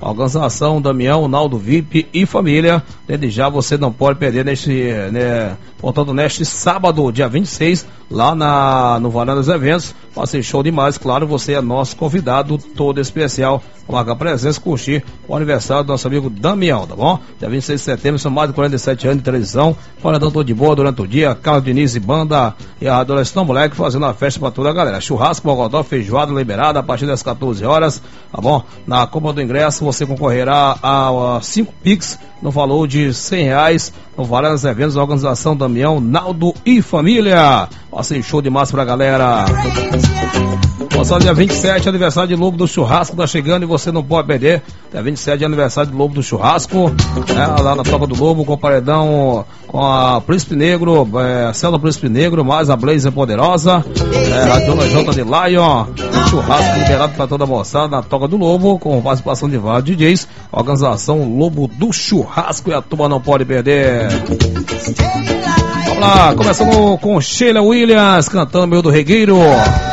Organização Damião, Naldo VIP e família. Desde já você não pode perder portanto, neste sábado, dia 26, lá no Varanda dos Eventos. Vai ser show demais, claro, você é nosso convidado todo especial. Marcar presença, curtir o aniversário do nosso amigo Damião, tá bom? Dia 26 de setembro, são mais de 47 anos de televisão. Paredão todo de boa durante o dia. Carlos Diniz e banda e a Adolescente Moleque fazendo uma festa pra toda a galera. Churrasco, bogodó, feijoada liberada a partir das 14 horas, tá bom? Na compra do ingresso você concorrerá a 5 Pix no valor de R$100 no Varanda dos Eventos, organização Damião, Naldo e família. Vai ser show de massa pra galera. Passado dia 27, aniversário de Lobo do Churrasco tá chegando e você não pode perder. Dia 27 aniversário de Lobo do Churrasco, lá na Toca do Lobo, com o paredão, com a Príncipe Negro, a Célula Príncipe Negro, mais a Blazer Poderosa, a Dona J de Lion, churrasco liberado pra toda a moçada na Toca do Lobo, com participação de vários DJs, organização Lobo do Churrasco e a turma não pode perder. Vamos lá, começando com Sheila Williams, cantando Meu do Regueiro.